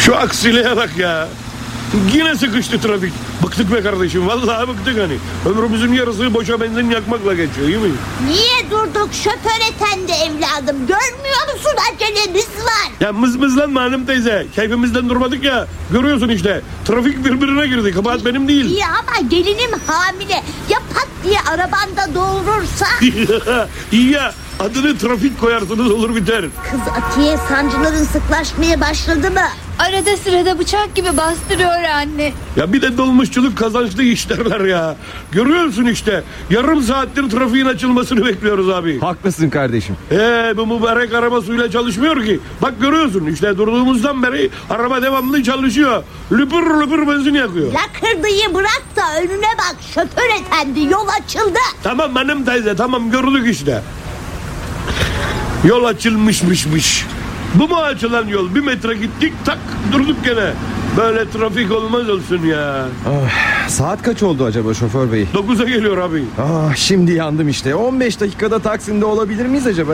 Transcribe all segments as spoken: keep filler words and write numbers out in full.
Şu aksiliğe bak ya. Yine sıkıştı trafik. Bıktık be kardeşim. Vallahi bıktık hani. Ömrümüzün yarısı boşa benzin yakmakla geçiyor, değil mi? Niye durduk şoför efendi evladım? Görmüyor musun acelemiz var? Ya mızmızlanma hanım teyze. Keyfimizden durmadık ya. Görüyorsun işte. Trafik birbirine girdi. Kabahat benim değil. İyi ama gelinim hamile. Ya pat diye arabanda doğurursa? İyi ya. Adını trafik koyarsınız olur biter. Kız Atiye sancıların sıklaşmaya başladı mı? Arada sırada bıçak gibi bastırıyor anne. Ya bir de dolmuşçuluk kazançlı iş derler ya. Görüyorsun işte. Yarım saattir trafiğin açılmasını bekliyoruz abi. Haklısın kardeşim. Eee bu mübarek araba suyla çalışmıyor ki. Bak görüyorsun işte durduğumuzdan beri araba devamlı çalışıyor. Lüpür lüpür benzin yakıyor. Lakırdıyı bırak da önüne bak şoför efendi, yol açıldı. Tamam hanım teyze, tamam gördük işte. Yol açılmışmışmış. Bu mu açılan yol? Bir metre gittik tak durduk gene. Böyle trafik olmaz olsun ya. Oh, saat kaç oldu acaba şoför bey? Dokuza geliyor abi. Ah, şimdi yandım işte. on beş dakikada Taksim'de olabilir miyiz acaba?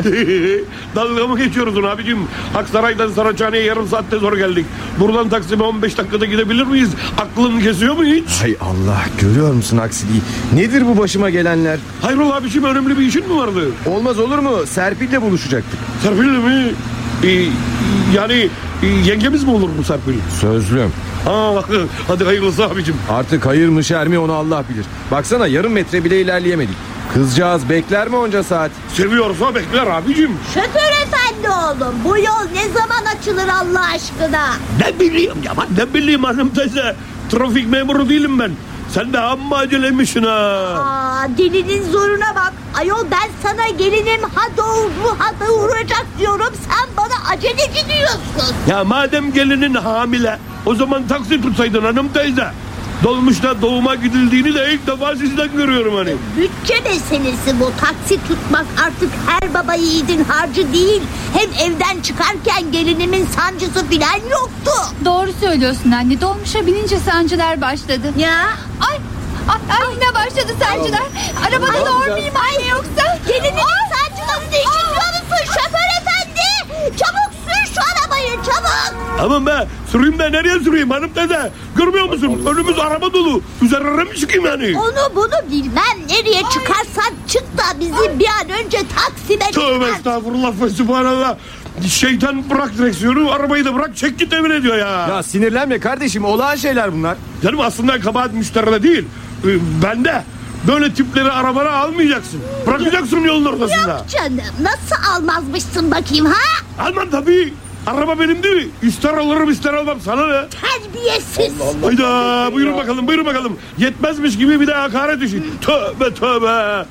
Dalga mı geçiyorsun abicim? Aksaray'dan Saraçhane'ye yarım saatte zor geldik. Buradan Taksim'e on beş dakikada gidebilir miyiz? Aklın kesiyor mu hiç? Hay Allah, görüyor musun aksiliği? Nedir bu başıma gelenler? Hayrola abicim, önemli bir işin mi vardı? Olmaz olur mu? Serpil'le buluşacaktık. Serpil'le mi? Ee, yani e, yengemiz mi olur bu Serpil? Sözlüm. Aa, hadi hayırlısı abicim. Artık hayır mı şer mi onu Allah bilir. Baksana yarım metre bile ilerleyemedik. Kızcağız bekler mi onca saat? Seviyorsa bekler abicim. Şoför efendi oğlum, bu yol ne zaman açılır Allah aşkına? Ne bileyim ya, bak ne bileyim hanım teyze. Trafik memuru değilim ben. Sen de amma acelemişsin ha. Aa, dilinin zoruna bak. Ayol ben sana gelinim ha doğru ha doğuracak diyorum. Sen bana aceleci diyorsun. Ya madem gelinin hamile, o zaman taksi tutsaydın hanım teyze. Dolmuşta doğuma gidildiğini de ilk defa sizden görüyorum hani. Bütçe meselesi bu. Taksi tutmak artık her baba yiğidin harcı değil. Hem evden çıkarken gelinimin sancısı filan yoktu. Doğru söylüyorsun anne. Dolmuşa binince sancılar başladı. Ya Ay, ay, ay yine başladı sancılar. Arabada doğurmayayım anne yoksa. gelinimin sancılarını düşünüyor musun şoför efendi? Çabuk sür şu arabayı çabuk. Aman be, süreyim de nereye süreyim hanım teyze? Görmüyor musun? Önümüz araba dolu. Üzerine mi çıkayım yani? Onu bunu bilmem. Nereye çıkarsan çık da bizi bir an önce Taksim'e Tövbe çıkar. estağfurullah ve subhanallah. Şeytan bırak direksiyonu, arabayı da bırak, çek git evine diyor ya. Ya sinirlenme kardeşim, olağan şeyler bunlar. Canım aslında kabahat müşteride değil. Ee, bende. Böyle tipleri arabana almayacaksın. Bırakacaksın yolun ortasında. Yok canım, nasıl almazmışsın bakayım ha? Almam tabii. Araba benim değil mi? İster alırım ister almam, sana ne? Terbiyesiz. Hayda, buyurun bakalım buyurun bakalım. Yetmezmiş gibi bir de hakaret işi. Tövbe tövbe.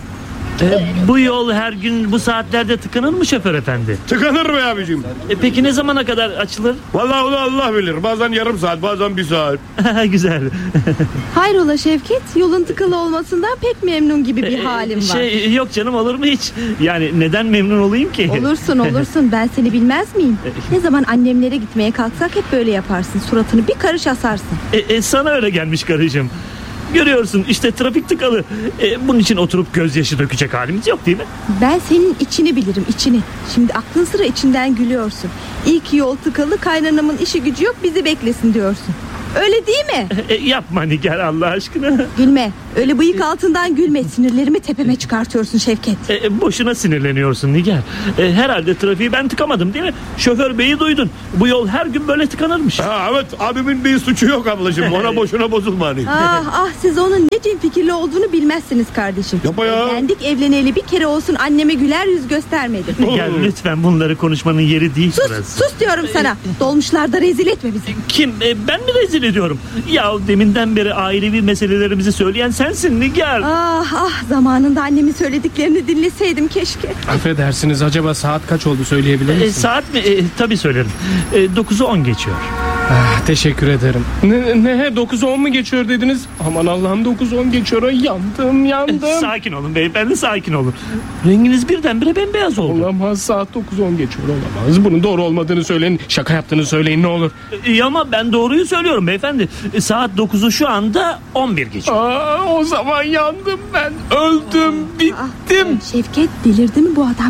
E, bu yol her gün bu saatlerde tıkanır mı şoför efendi? Tıkanır be abicim. E, peki ne zamana kadar açılır? Vallahi onu Allah bilir. Bazen yarım saat, bazen bir saat. Güzel. Hayrola Şevket, yolun tıkalı olmasından pek memnun gibi bir halim var. Şey yok canım, olur mu hiç? Yani neden memnun olayım ki? Olursun olursun, ben seni bilmez miyim? Ne zaman annemlere gitmeye kalksak hep böyle yaparsın. Suratını bir karış asarsın. E, e, sana öyle gelmiş karıcığım. Görüyorsun işte trafik tıkalı. E, bunun için oturup gözyaşı dökecek halimiz yok değil mi? Ben senin içini bilirim, içini. Şimdi aklın sıra içinden gülüyorsun. İyi ki yol tıkalı, kaynanamın işi gücü yok, bizi beklesin diyorsun. Öyle değil mi? E, yapma Nigar Allah aşkına. Gülme. Öyle bıyık altından gülme. Sinirlerimi tepeme çıkartıyorsun Şevket. E, boşuna sinirleniyorsun Nigar. E, herhalde trafiği ben tıkamadım değil mi? Şoför beyi duydun. Bu yol her gün böyle tıkanırmış. Ha, evet, abimin bir suçu yok ablacığım. Ona boşuna bozulma hani. Ah ah, siz onun ne cin fikirli olduğunu bilmezsiniz kardeşim. Yapma ya. Evlendik evleneli bir kere olsun anneme güler yüz göstermedi. Nigar lütfen bunları konuşmanın yeri değil Sus burası. sus diyorum sana. Dolmuşlarda rezil etme bizi. Kim? E, ben mi rezil ediyorum? Ya deminden beri ailevi meselelerimizi söyleyen sensin Nigar. Ah ah, zamanında annemin söylediklerini dinleseydim keşke. Affedersiniz, acaba saat kaç oldu söyleyebilir E, misiniz? saat mi? E, tabii söylerim. E, dokuzu on geçiyor. Ah, teşekkür ederim. Ne, ne dokuz on mu geçiyor dediniz? Aman Allah'ım, dokuz on geçiyor. Ay, yandım yandım. Sakin olun beyefendi, sakin olun. Renginiz birdenbire bembeyaz oldu. Olamaz, saat dokuz on geçiyor, olamaz. Bunun doğru olmadığını söyleyin. Şaka yaptığını söyleyin ne olur. E, ama ben doğruyu söylüyorum beyefendi. E, saat dokuzu şu anda on bir geçiyor. Aa, o zaman yandım ben. Öldüm, bittim. Ah, Şevket, delirdi mi bu adam ne?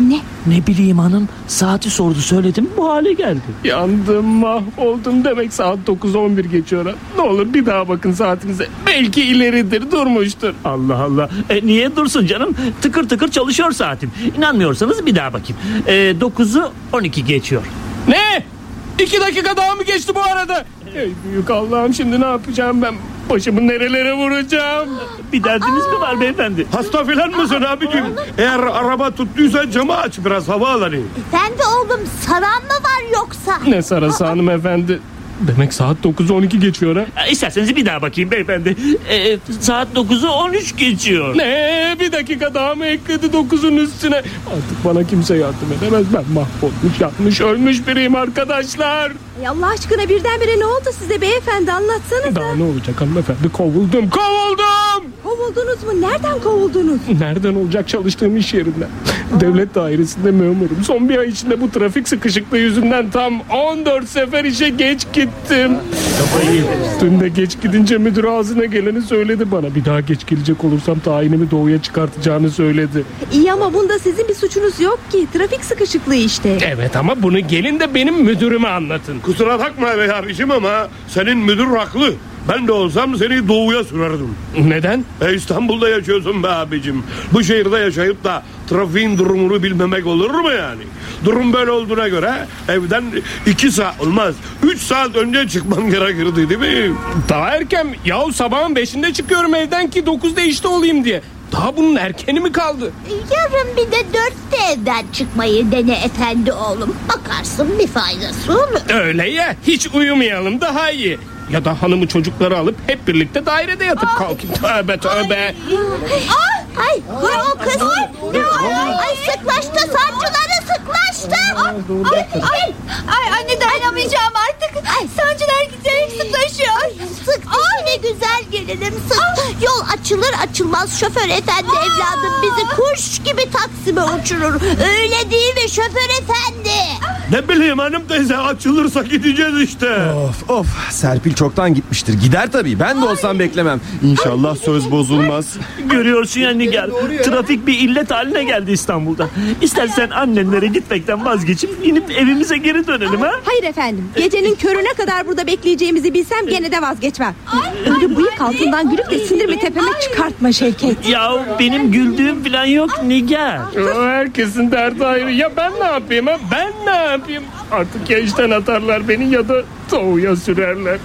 Ne bileyim hanım, saati sordu söyledim bu hale geldi. Yandım, mahvoldum, demek saat dokuz on bir geçiyor ha. Ne olur bir daha bakın saatinize. Belki ileridir, durmuştur. Allah Allah. E, niye dursun canım? Tıkır tıkır çalışıyor saatim. İnanmıyorsanız bir daha bakayım. E, dokuzu on iki geçiyor. Ne? İki dakika daha mı geçti bu arada? Ey büyük Allah'ım, şimdi ne yapacağım ben? Başımı nerelere vuracağım? Bir derdiniz mi var beyefendi? Hasta filan mısın abicim? Eğer araba tuttuysa camı aç, biraz hava alayım. Efendi oğlum, saran mı var yoksa? Ne sarası hanımefendi? Demek saat dokuz on iki geçiyor ha? E, İsterseniz bir daha bakayım beyefendi. E, saat dokuzu on üç geçiyor. Ne? Bir dakika daha mı ekledi dokuzun üstüne? Artık bana kimse yardım edemez. Ben mahvolmuş, yatmış, ölmüş biriyim arkadaşlar. Ay Allah aşkına, birdenbire ne oldu size beyefendi, anlatsanıza. Daha ne olacak hanımefendi? Kovuldum, kovuldum! Kovuldunuz mu? Nereden kovuldunuz? Nereden olacak? Çalıştığım iş yerinden. Devlet dairesinde memurum. Son bir ay içinde bu trafik sıkışıklığı yüzünden tam on dört sefer işe geç gittim. Dün de geç gidince müdür ağzına geleni söyledi bana. Bir daha geç gelecek olursam tayinimi doğuya çıkartacağını söyledi. İyi ama bunda sizin bir suçunuz yok ki. Trafik sıkışıklığı işte. Evet ama bunu gelin de benim müdürüme anlatın. Kusura bakma be abicim ama senin müdür haklı. Ben de olsam seni doğuya sürerdim. Neden? E İstanbul'da yaşıyorsun be abicim. Bu şehirde yaşayıp da trafiğin durumunu bilmemek olur mu yani? Durum böyle olduğuna göre evden iki saat olmaz, üç saat önce çıkman gerekirdi değil mi? Daha erken. Yahu sabahın beşinde çıkıyorum evden ki dokuzda işte olayım diye. Daha bunun erkeni mi kaldı? Yarın bir de dörtte evden çıkmayı dene efendi oğlum. Bakarsın bir faydası olur. Öyle ya, hiç uyumayalım daha iyi. Ya da hanımı çocukları alıp hep birlikte dairede yatıp kalkayım. Tövbe tövbe. Ay, ay, o kız. Ay, ay, sıklaştı, sancıları sıklaştı. Ay, ay, Ay anne, dayanamayacağım artık. Sancılar giderek sıklaşıyor. sık dişini güzel gelinim, sık. Yol açılır açılmaz şoför efendi evladım bizi kuş gibi Taksim'e uçurur. Öyle değil mi şoför efendi? Ne bileyim hanım teyze, açılırsa gideceğiz işte. Of of, Serpil çoktan gitmiştir. Gider tabii, ben de olsam beklemem. İnşallah söz bozulmaz. Görüyorsun ya Nigar. Trafik bir illet haline geldi İstanbul'da. İstersen annenlere gitmekten vazgeçip inip evimize geri dönelim ha? Hayır efendim. Gecenin körüne kadar burada bekleyeceğimizi bilsem gene de vazgeçmem. Öyle bıyık altından gülüp de sinirimi tepeme çıkartma Şevket. Ya benim güldüğüm falan yok Nigar. Herkesin derdi ayrı. Ya ben ne yapayım ha? Ben ne yapayım? Artık ya işten atarlar beni ya da doğuya sürerler.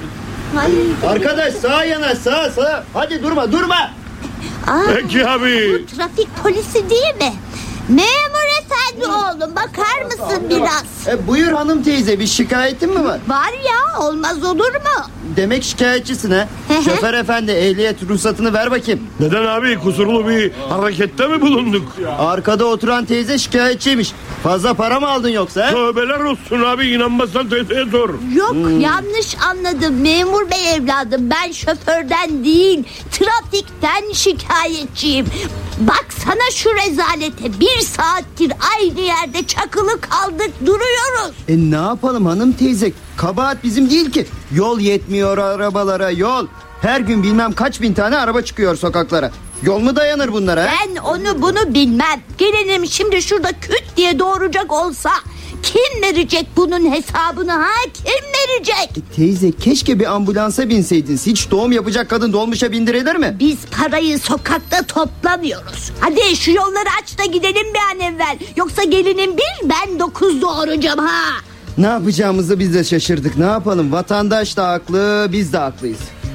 Arkadaş sağa yana, sağa sağa. Hadi durma durma. Aa, Peki abi. bu trafik polisi değil mi? Memur efendi oğlum, bakar mısın biraz? E, buyur hanım teyze, bir şikayetin mi var? Var ya, olmaz olur mu? Demek şikayetçisin ha. Şoför efendi, ehliyet ruhsatını ver bakayım. Neden abi, kusurlu bir harekette mi bulunduk? Arkada oturan teyze şikayetçiymiş. Fazla para mı aldın yoksa ha? Tövbeler olsun abi, inanmazsan teyzeye sor. Yok, yanlış anladım memur bey evladım. Ben şoförden değil, trafikten şikayetçiyim. Baksana şu rezalete, bir saattir aynı yerde çakılı kaldık duruyoruz. E ne yapalım hanım teyze? Kabahat bizim değil ki. Yol yetmiyor arabalara, yol. Her gün bilmem kaç bin tane araba çıkıyor sokaklara. Yol mu dayanır bunlara? Ben onu bunu bilmem. Gelinim şimdi şurada küt diye doğuracak olsa kim verecek bunun hesabını ha? Kim verecek? E, teyze keşke bir ambulansa binseydin. Hiç doğum yapacak kadın dolmuşa bindirilir mi? Biz parayı sokakta toplamıyoruz. Hadi şu yolları aç da gidelim bir an evvel. Yoksa gelinim bir, ben dokuz doğuracağım ha. Ne yapacağımızı biz de şaşırdık. Ne yapalım? Vatandaş da haklı, biz de haklıyız.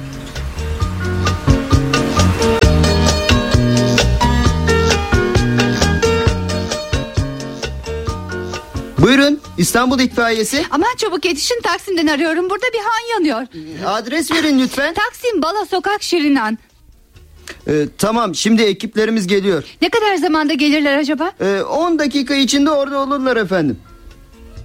Buyurun, İstanbul İtfaiyesi. Aman çabuk yetişin, Taksim'den arıyorum. Burada bir han yanıyor. Adres verin lütfen. Taksim Bala Sokak Şirinan. Ee, tamam, şimdi ekiplerimiz geliyor. Ne kadar zamanda gelirler acaba? Ee, on dakika içinde orada olurlar efendim.